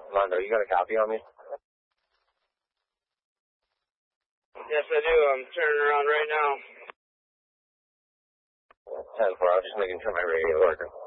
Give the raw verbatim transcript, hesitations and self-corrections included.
Mondo, you got a copy on me? Yes, I do. I'm turning around right now. ten four, I was just making sure my radio working.